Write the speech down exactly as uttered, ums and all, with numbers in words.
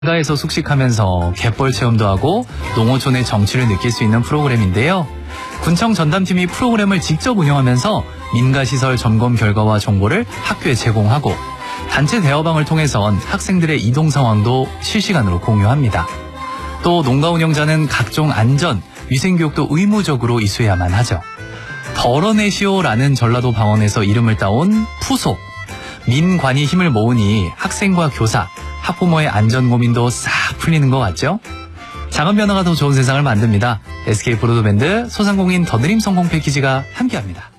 가에서 숙식하면서 갯벌 체험도 하고 농어촌의 정취를 느낄 수 있는 프로그램인데요. 군청 전담팀이 프로그램을 직접 운영하면서 민가시설 점검 결과와 정보를 학교에 제공하고 단체 대화방을 통해선 학생들의 이동 상황도 실시간으로 공유합니다. 또 농가 운영자는 각종 안전, 위생교육도 의무적으로 이수해야만 하죠. 덜어내시오라는 전라도 방언에서 이름을 따온 푸소. 민관이 힘을 모으니 학생과 교사, 학부모의 안전 고민도 싹 풀리는 것 같죠? 작은 변화가 더 좋은 세상을 만듭니다. 에스케이 브로드밴드 소상공인 더 드림 성공 패키지가 함께합니다.